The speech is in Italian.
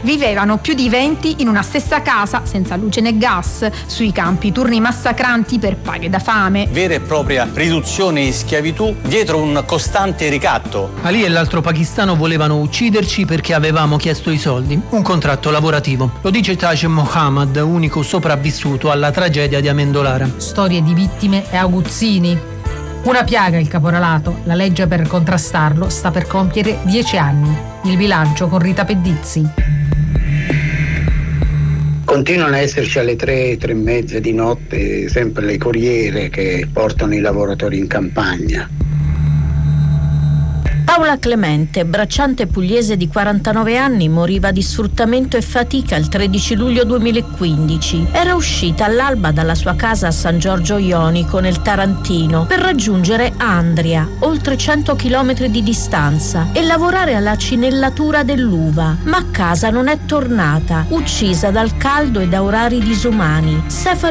Vivevano più di 20 in una stessa casa, senza luce né gas, sui campi, turni massacranti per paghe da fame. Vera e propria riduzione in schiavitù dietro un costante ricatto. Ali e l'altro pakistano volevano ucciderci perché avevamo chiesto i soldi, un contratto lavorativo. Lo dice Taj Mohammad, unico sopravvissuto alla tragedia di Amendolara. Storie di vittime e aguzzini. Una piaga il caporalato, la legge per contrastarlo sta per compiere 10 anni. Il bilancio con Rita Pedizzi. Continuano a esserci alle 3:30 di notte sempre le corriere che portano i lavoratori in campagna. Paola Clemente, bracciante pugliese di 49 anni, moriva di sfruttamento e fatica il 13 luglio 2015. Era uscita all'alba dalla sua casa a San Giorgio Ionico, nel Tarantino, per raggiungere Andria, oltre 100 chilometri di distanza, e lavorare alla cinellatura dell'uva. Ma a casa non è tornata, uccisa dal caldo e da orari disumani. Stefano